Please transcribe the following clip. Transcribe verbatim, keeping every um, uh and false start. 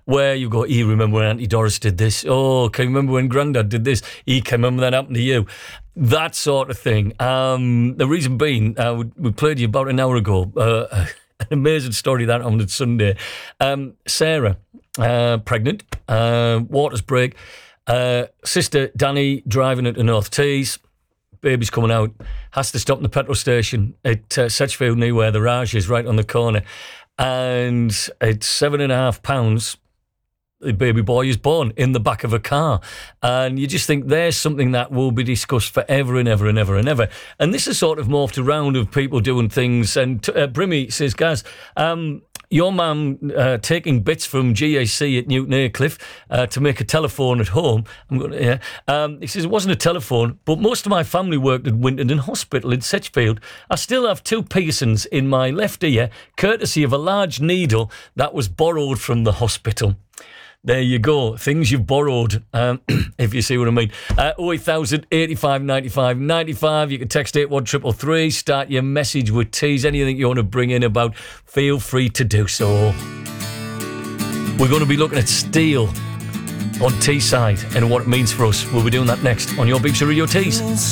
where you go, you remember when Auntie Doris did this? Oh, can you remember when Grandad did this? You can remember that happened to you? That sort of thing. Um, the reason being, uh, we, we played you about an hour ago, uh, an amazing story that happened on Sunday. Um, Sarah, uh, pregnant, uh, waters break, uh, sister Danny driving into North Tees, baby's coming out, has to stop in the petrol station at uh, Setchfield near where the Raj is, right on the corner. And it's seven and a half pounds. The baby boy is born in the back of a car. And you just think there's something that will be discussed forever and ever and ever and ever. And this has sort of morphed around of people doing things. And uh, Brimmy says, Gaz, um, your mum uh, taking bits from G A C at Newton Aycliffe uh, to make a telephone at home. I'm going to, yeah. Um, he says, it wasn't a telephone, but most of my family worked at Winterton Hospital in Setchfield. I still have two piercings in my left ear, courtesy of a large needle that was borrowed from the hospital. There you go. Things you've borrowed, um, if you see what I mean. Uh, oh eight thousand, eighty-five, ninety-five, ninety-five. You can text eight one three three three. Start your message with teas. Anything you want to bring in about, feel free to do so. We're going to be looking at steel on Teesside and what it means for us. We'll be doing that next on your B B C Radio Tees.